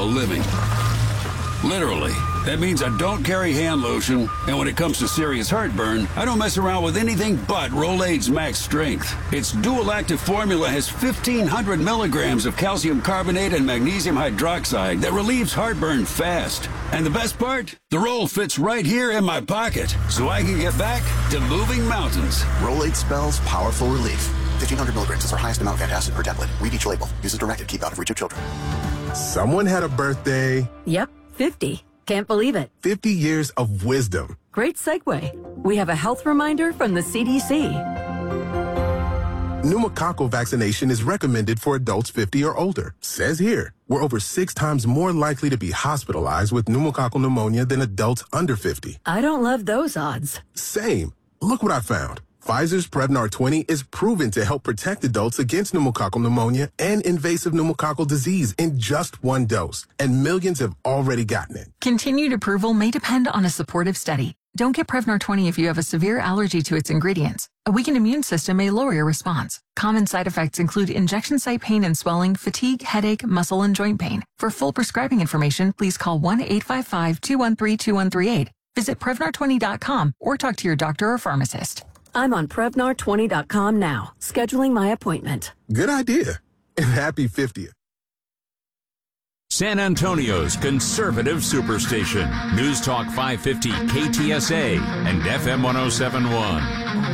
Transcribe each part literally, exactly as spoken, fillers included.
living. Literally. That means I don't carry hand lotion, and when it comes to serious heartburn, I don't mess around with anything but Rolaids Max Strength. Its dual-active formula has fifteen hundred milligrams of calcium carbonate and magnesium hydroxide that relieves heartburn fast. And the best part? The roll fits right here in my pocket, so I can get back to moving mountains. Rolaids spells powerful relief. fifteen hundred milligrams is our highest amount of antacid per tablet. Read each label. Use as directed. Keep out of reach of children. Someone had a birthday. Yep, fifty. Can't believe it. fifty years of wisdom. Great segue. We have a health reminder from the C D C. Pneumococcal vaccination is recommended for adults fifty or older. Says here, we're over six times more likely to be hospitalized with pneumococcal pneumonia than adults under fifty. I don't love those odds. Same. Look what I found. Pfizer's Prevnar twenty is proven to help protect adults against pneumococcal pneumonia and invasive pneumococcal disease in just one dose, and millions have already gotten it. Continued approval may depend on a supportive study. Don't get Prevnar twenty if you have a severe allergy to its ingredients. A weakened immune system may lower your response. Common side effects include injection site pain and swelling, fatigue, headache, muscle, and joint pain. For full prescribing information, please call one eight five five, two one three, two one three eight. Visit Prevnar twenty dot com or talk to your doctor or pharmacist. I'm on Prevnar twenty dot com now, scheduling my appointment. Good idea. And happy fiftieth. San Antonio's conservative superstation. News Talk five fifty K T S A and F M one oh seven point one.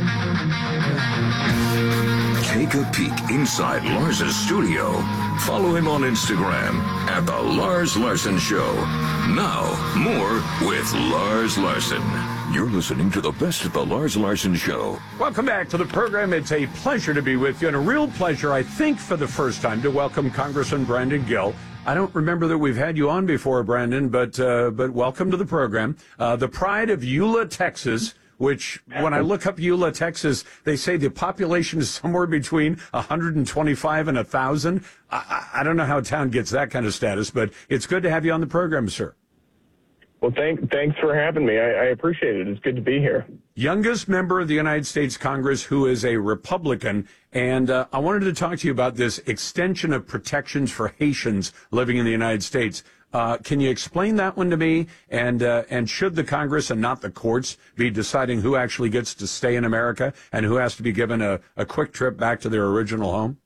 Take a peek inside Lars's studio. Follow him on Instagram at The Lars Larson Show. Now, more with Lars Larson. You're listening to the best of The Lars Larson Show. Welcome back to the program. It's a pleasure to be with you, and a real pleasure, I think, for the first time, to welcome Congressman Brandon Gill. I don't remember that we've had you on before, Brandon, but uh, but welcome to the program. Uh, the pride of Eula, Texas, which, when I look up Eula, Texas, they say the population is somewhere between one hundred twenty-five and one thousand. I, I don't know how a town gets that kind of status, but it's good to have you on the program, sir. Well, thank, thanks for having me. I, I appreciate it. It's good to be here. Youngest member of the United States Congress who is a Republican, and uh, I wanted to talk to you about this extension of protections for Haitians living in the United States. Uh, can you explain that one to me? And uh, and should the Congress and not the courts be deciding who actually gets to stay in America and who has to be given a, a quick trip back to their original home?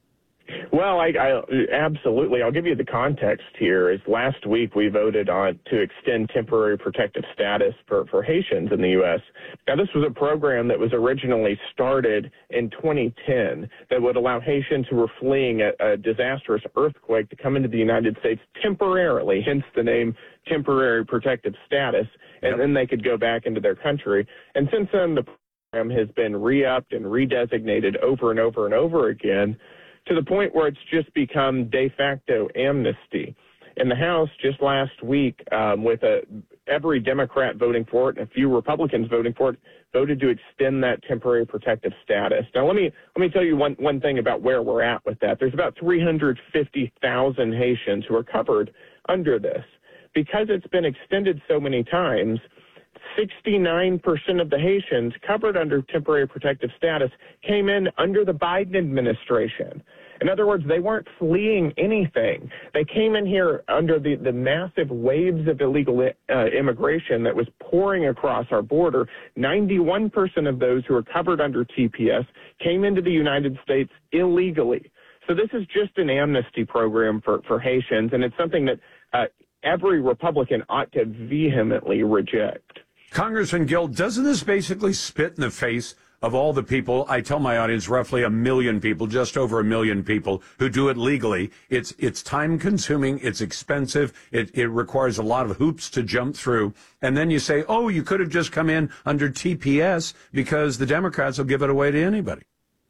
Well, I, I absolutely. I'll give you the context here. Is last week we voted on to extend temporary protective status for, for Haitians in the U S. Now, this was a program that was originally started in twenty ten that would allow Haitians who were fleeing a, a disastrous earthquake to come into the United States temporarily, hence the name temporary protective status, and yep. then they could go back into their country. And since then, the program has been re-upped and redesignated over and over and over again, to the point where it's just become de facto amnesty. In the House, just last week, um, with a, every Democrat voting for it and a few Republicans voting for it, voted to extend that temporary protective status. Now, let me let me tell you one, one thing about where we're at with that. There's about three hundred fifty thousand Haitians who are covered under this. Because it's been extended so many times, sixty-nine percent of the Haitians covered under temporary protective status came in under the Biden administration. In other words, they weren't fleeing anything. They came in here under the, the massive waves of illegal uh, immigration that was pouring across our border. ninety-one percent of those who are covered under T P S came into the United States illegally. So this is just an amnesty program for, for Haitians, and it's something that uh, every Republican ought to vehemently reject. Congressman Gill, doesn't this basically spit in the face of all the people, I tell my audience roughly a million people, just over a million people who do it legally? It's it's time consuming, it's expensive, it, it requires a lot of hoops to jump through. And then you say, oh, you could have just come in under T P S because the Democrats will give it away to anybody.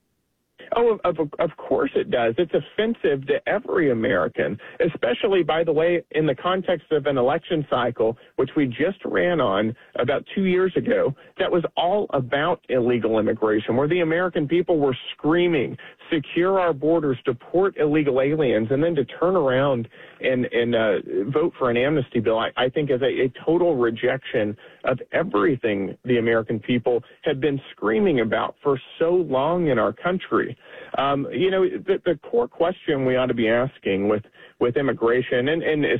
Oh, of, of course it does. It's offensive to every American, especially, by the way, in the context of an election cycle, which we just ran on about two years ago, that was all about illegal immigration, where the American people were screaming, secure our borders, deport illegal aliens, and then to turn around and, and uh, vote for an amnesty bill, I, I think is a, a total rejection of everything the American people have been screaming about for so long in our country. Um, you know, the, the core question we ought to be asking with, with immigration, and, and